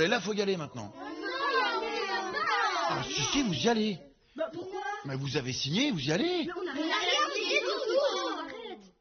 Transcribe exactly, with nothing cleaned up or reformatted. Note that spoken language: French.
aller là, faut y aller maintenant. Ah, si, si, vous y allez. Bah pourquoi? Mais vous avez signé, vous y allez. Mais on n'a rien